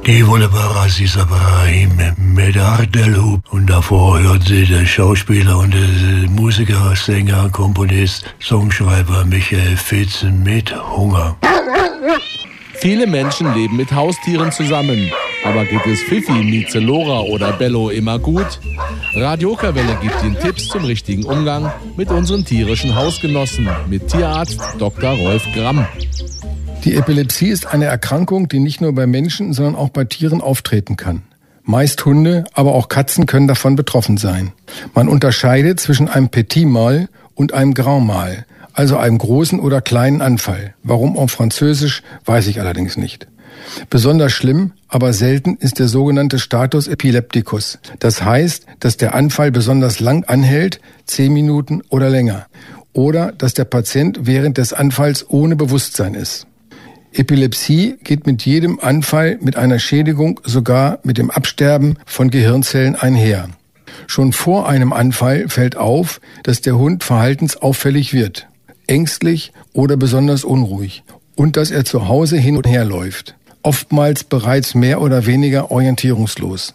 Die wunderbare Aziz Abraham mit Ardelhub. Und davor hört sie der Schauspieler und der Musiker, Sänger, Komponist, Songschreiber Michael Fetzen mit Hunger. Viele Menschen leben mit Haustieren zusammen. Aber geht es Fifi, Mieze, Lora oder Bello immer gut? Radio Okerwelle gibt Ihnen Tipps zum richtigen Umgang mit unseren tierischen Hausgenossen. Mit Tierarzt Dr. Rolf Gramm. Die Epilepsie ist eine Erkrankung, die nicht nur bei Menschen, sondern auch bei Tieren auftreten kann. Meist Hunde, aber auch Katzen können davon betroffen sein. Man unterscheidet zwischen einem Petit Mal und einem Grand Mal, also einem großen oder kleinen Anfall. Warum auf Französisch, weiß ich allerdings nicht. Besonders schlimm, aber selten ist der sogenannte Status epilepticus. Das heißt, dass der Anfall besonders lang anhält, 10 Minuten oder länger. Oder dass der Patient während des Anfalls ohne Bewusstsein ist. Epilepsie geht mit jedem Anfall, mit einer Schädigung, sogar mit dem Absterben von Gehirnzellen einher. Schon vor einem Anfall fällt auf, dass der Hund verhaltensauffällig wird, ängstlich oder besonders unruhig und dass er zu Hause hin und her läuft, oftmals bereits mehr oder weniger orientierungslos.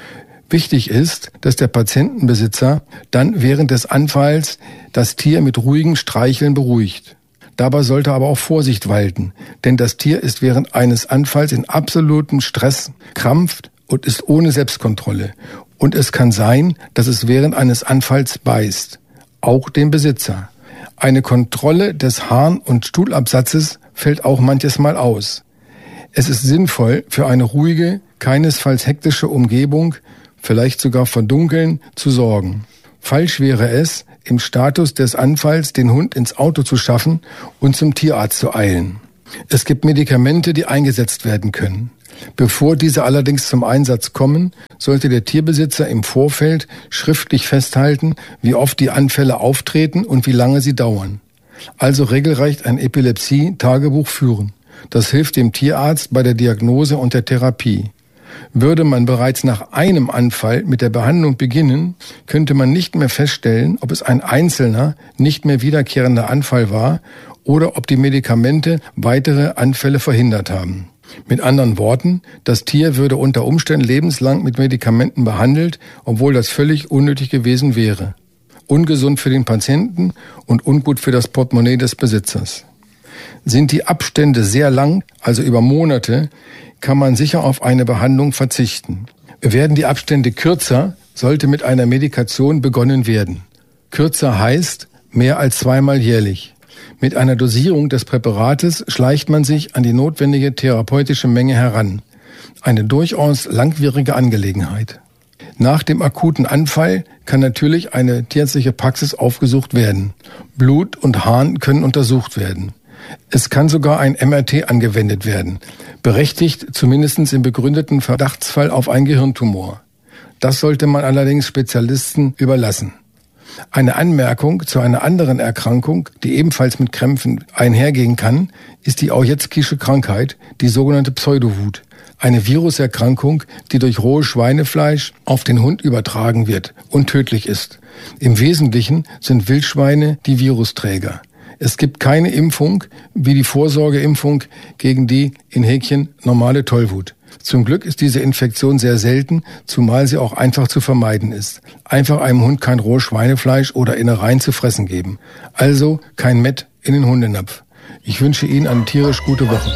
Wichtig ist, dass der Patientenbesitzer dann während des Anfalls das Tier mit ruhigen Streicheln beruhigt. Dabei sollte aber auch Vorsicht walten, denn das Tier ist während eines Anfalls in absolutem Stress, krampft und ist ohne Selbstkontrolle. Und es kann sein, dass es während eines Anfalls beißt, auch den Besitzer. Eine Kontrolle des Harn- und Stuhlabsatzes fällt auch manches Mal aus. Es ist sinnvoll, für eine ruhige, keinesfalls hektische Umgebung, vielleicht sogar verdunkeln, zu sorgen. Falsch wäre es, im Status des Anfalls den Hund ins Auto zu schaffen und zum Tierarzt zu eilen. Es gibt Medikamente, die eingesetzt werden können. Bevor diese allerdings zum Einsatz kommen, sollte der Tierbesitzer im Vorfeld schriftlich festhalten, wie oft die Anfälle auftreten und wie lange sie dauern. Also regelrecht ein Epilepsie-Tagebuch führen. Das hilft dem Tierarzt bei der Diagnose und der Therapie. Würde man bereits nach einem Anfall mit der Behandlung beginnen, könnte man nicht mehr feststellen, ob es ein einzelner, nicht mehr wiederkehrender Anfall war oder ob die Medikamente weitere Anfälle verhindert haben. Mit anderen Worten, das Tier würde unter Umständen lebenslang mit Medikamenten behandelt, obwohl das völlig unnötig gewesen wäre. Ungesund für den Patienten und ungut für das Portemonnaie des Besitzers. Sind die Abstände sehr lang, also über Monate, kann man sicher auf eine Behandlung verzichten. Werden die Abstände kürzer, sollte mit einer Medikation begonnen werden. Kürzer heißt mehr als 2-mal jährlich. Mit einer Dosierung des Präparates schleicht man sich an die notwendige therapeutische Menge heran. Eine durchaus langwierige Angelegenheit. Nach dem akuten Anfall kann natürlich eine tierärztliche Praxis aufgesucht werden. Blut und Harn können untersucht werden. Es kann sogar ein MRT angewendet werden, berechtigt zumindest im begründeten Verdachtsfall auf einen Gehirntumor. Das sollte man allerdings Spezialisten überlassen. Eine Anmerkung zu einer anderen Erkrankung, die ebenfalls mit Krämpfen einhergehen kann, ist die Aujetskische Krankheit, die sogenannte Pseudowut. Eine Viruserkrankung, die durch rohes Schweinefleisch auf den Hund übertragen wird und tödlich ist. Im Wesentlichen sind Wildschweine die Virusträger. Es gibt keine Impfung wie die Vorsorgeimpfung gegen die, in Häkchen, normale Tollwut. Zum Glück ist diese Infektion sehr selten, zumal sie auch einfach zu vermeiden ist. Einfach einem Hund kein rohes Schweinefleisch oder Innereien zu fressen geben. Also kein Mett in den Hundenapf. Ich wünsche Ihnen eine tierisch gute Woche.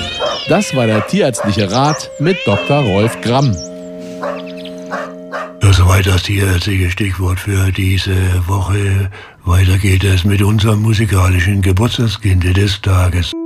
Das war der tierärztliche Rat mit Dr. Rolf Gramm. Soweit das tierärztliche Stichwort für diese Woche. Weiter geht es mit unserem musikalischen Geburtstagskind des Tages.